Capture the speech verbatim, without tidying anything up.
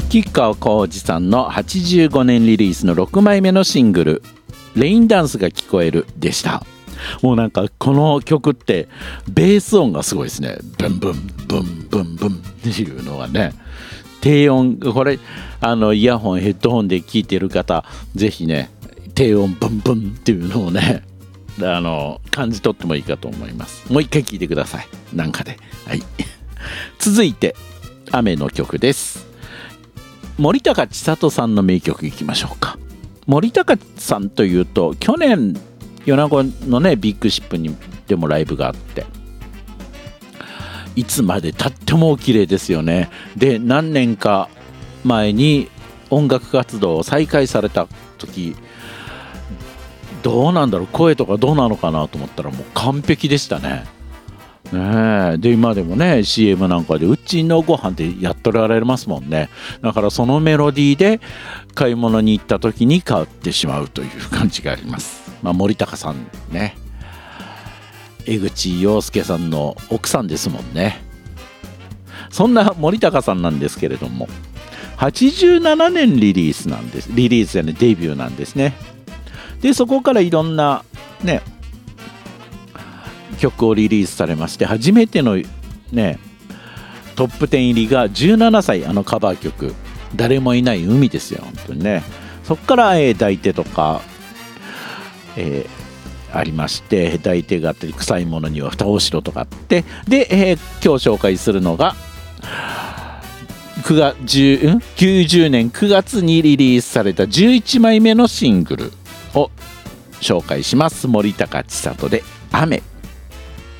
吉川晃司さんのはちじゅうごねんリリースのろくまいめのシングル「レインダンスが聞こえる」でした。もうなんかこの曲ってベース音がすごいですね。ブンブンブンブンブンっていうのがね、低音、これあのイヤホンヘッドホンで聴いてる方ぜひね、低音ブンブンっていうのをね、あの感じ取ってもいいかと思います。もう一回聴いてください、なんかで。はい続いて雨の曲です。森高千里さんの名曲いきましょうか。森高さんというと去年米子のねビッグシップにでもライブがあって、いつまでたってもお綺麗ですよね。で何年か前に音楽活動を再開された時、どうなんだろう、声とかどうなのかなと思ったらもう完璧でしたね。ねえ、で今でもね シーエム なんかでうちのご飯ってやってられますもんね。だからそのメロディーで買い物に行った時に変わってしまうという感じがあります。まあ、森高さんね、江口洋介さんの奥さんですもんね。そんな森高さんなんですけれども、はちじゅうななねんリリースなんです。リリースじゃねデビューなんですね。でそこからいろんなね曲をリリースされまして、初めてのねトップじゅう入りがじゅうななさい、あのカバー曲誰もいない海ですよ、本当にね。そこから、えー、抱いてとか、えー、ありまして、抱いてがあったり臭いものには蓋をしろとかあって、で、えー、今日紹介するのがくがつきゅうじゅうねんくがつにリリースされたじゅういちまいめのシングルを紹介します。森高千里で雨。